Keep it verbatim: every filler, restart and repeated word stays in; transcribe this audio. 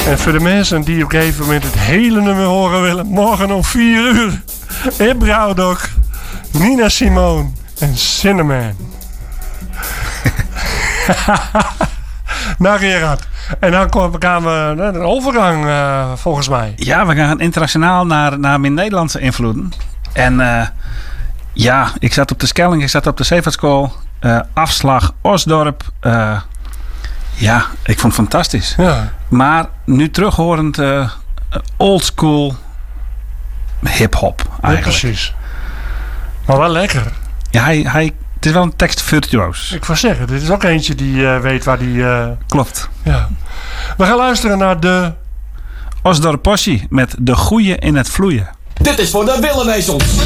En voor de mensen die op een gegeven moment het hele nummer horen willen, morgen om vier uur. Ib Brouwdok, Nina Simone en Cinnamon. Nou Gerard, en dan gaan we naar de overgang uh, volgens mij. Ja, we gaan internationaal naar, naar mijn Nederlandse invloeden. En uh, ja, ik zat op de Schelling, ik zat op de Zeevaartschool. Uh, afslag Osdorp. Uh, ja, ik vond het fantastisch. Ja. Maar nu terughorend uh, old school hip-hop eigenlijk. Ja, precies. Maar wel lekker. Ja, hij, hij, het is wel een tekst virtuoos. Ik wou zeggen, dit is ook eentje die uh, weet waar die... Uh... Klopt. Ja. We gaan luisteren naar de... Osdorp Possie met De Goeie in het Vloeien. Dit is voor de Willemesels.